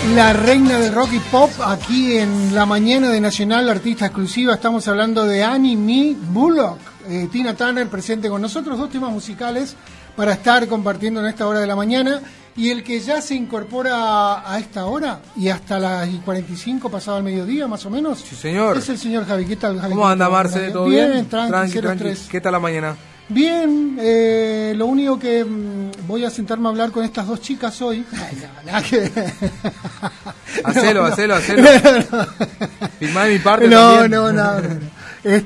La reina del rock y pop aquí en la mañana de Nacional, artista exclusiva. Estamos hablando de Annie Mae Bullock. Tina Turner presente con nosotros, 2 temas musicales para estar compartiendo en esta hora de la mañana. Y el que ya se incorpora a esta hora y hasta las 45 pasado el mediodía más o menos. Sí, señor. Es el señor Javi. ¿Qué tal, Javi? ¿Cómo anda, Marce? ¿Todo bien? Tranqui. ¿Qué tal la mañana? Bien, lo único que voy a sentarme a hablar con estas 2 chicas hoy. Hacelo. Filmá de mi parte también. No.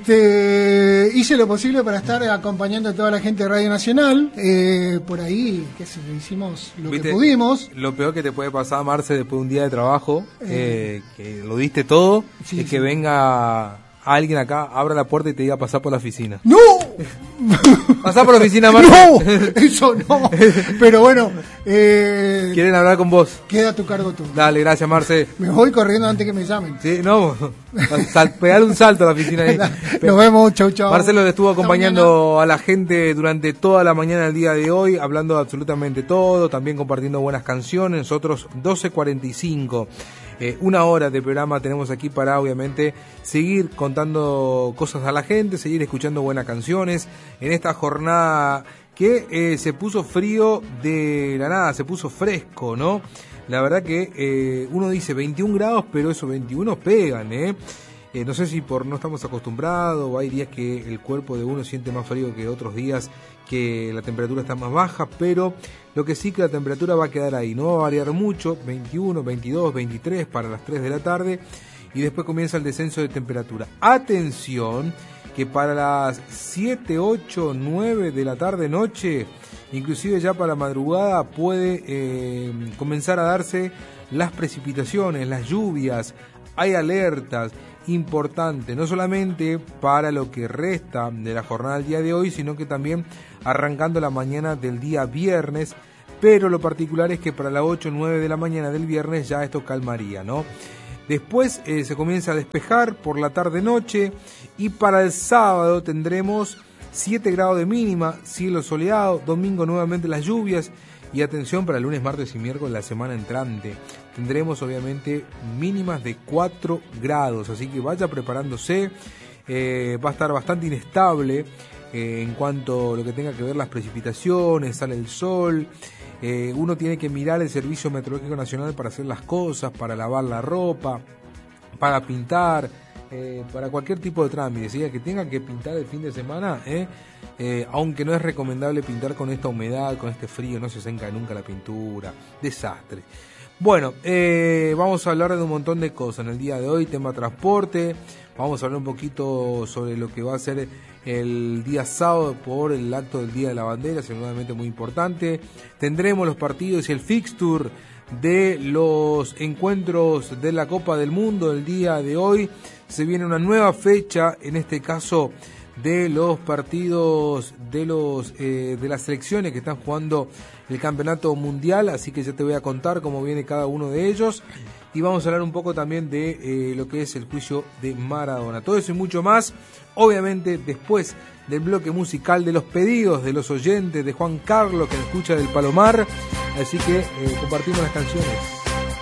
Hice lo posible para estar acompañando a toda la gente de Radio Nacional. Por ahí, hicimos lo que pudimos. Lo peor que te puede pasar, Marce, después de un día de trabajo, que lo diste todo, sí, es que venga alguien acá, abra la puerta y te diga pasar por la oficina. ¡No! Pasar por la oficina, Marce. ¡No! Eso no. Pero bueno. ¿Quieren hablar con vos? Queda a tu cargo tú. Dale, gracias, Marce. Me voy corriendo antes que me llamen. Sí, no. Pegar un salto a la oficina ahí. Nos vemos, chau. Marcelo le estuvo acompañando a la gente durante toda la mañana del día de hoy, hablando de absolutamente todo, también compartiendo buenas canciones. Nosotros 12:45. 1 hora de programa tenemos aquí para, obviamente, seguir contando cosas a la gente, seguir escuchando buenas canciones en esta jornada que se puso frío de la nada, se puso fresco, ¿no? La verdad que uno dice 21 grados, pero esos 21 pegan, no sé si no estamos acostumbrados, o hay días que el cuerpo de uno siente más frío que otros días que la temperatura está más baja, pero lo que sí que la temperatura va a quedar ahí, no va a variar mucho, 21, 22, 23 para las 3 de la tarde, y después comienza el descenso de temperatura. Atención, que para las 7, 8, 9 de la tarde, noche, inclusive ya para madrugada, puede comenzar a darse las precipitaciones, las lluvias. Hay alertas importantes, no solamente para lo que resta de la jornada del día de hoy, sino que también arrancando la mañana del día viernes, pero lo particular es que para las 8 o 9 de la mañana del viernes ya esto calmaría, ¿no? Después se comienza a despejar por la tarde-noche y para el sábado tendremos 7 grados de mínima, cielo soleado, domingo nuevamente las lluvias y atención para el lunes, martes y miércoles la semana entrante. Tendremos obviamente mínimas de 4 grados, así que vaya preparándose, va a estar bastante inestable en cuanto a lo que tenga que ver las precipitaciones, sale el sol. Uno tiene que mirar el Servicio Meteorológico Nacional para hacer las cosas, para lavar la ropa, para pintar, para cualquier tipo de trámite, ¿sí? Que tenga que pintar el fin de semana, aunque no es recomendable pintar con esta humedad, con este frío, no se seca nunca la pintura, desastre. Bueno, vamos a hablar de un montón de cosas en el día de hoy, tema transporte, vamos a hablar un poquito sobre lo que va a ser el día sábado por el acto del Día de la Bandera, seguramente muy importante. Tendremos los partidos y el fixture de los encuentros de la Copa del Mundo el día de hoy. Se viene una nueva fecha, en este caso de los partidos de las selecciones que están jugando el campeonato mundial, así que ya te voy a contar cómo viene cada uno de ellos y vamos a hablar un poco también de lo que es el juicio de Maradona. Todo eso y mucho más, obviamente después del bloque musical, de los pedidos de los oyentes, de Juan Carlos que nos escucha del Palomar, así que compartimos las canciones.